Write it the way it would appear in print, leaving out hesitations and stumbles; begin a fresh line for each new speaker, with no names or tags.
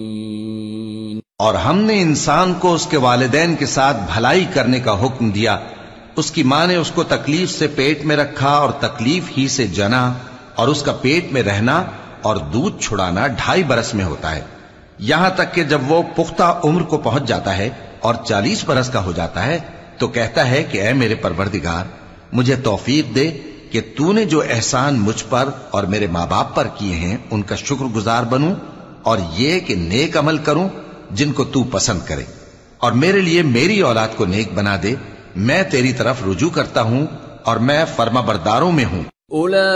और हमने इंसान को उसके वालिदैन के साथ भलाई करने का हुक्म दिया। उसकी मां ने उसको तकलीफ से पेट में रखा और तकलीफ ही से जना, और उसका पेट में रहना और दूध छुड़ाना 2.5 बरस में होता है, यहां तक कि जब वो पुख्ता उम्र को पहुंच जाता है और 40 बरस का हो जाता है तो कहता है कि ऐ मेरे परवरदिगार, मुझे तौफीक दे कि तूने जो एहसान मुझ पर और मेरे मां बाप पर किए हैं उनका शुक्रगुजार बनूं, और ये कि नेक अमल करूं जिनको तू पसंद करे, और मेरे लिए मेरी औलाद को नेक बना दे। मैं तेरी तरफ रुजू करता हूं और मैं फर्माबरदारों में हूं।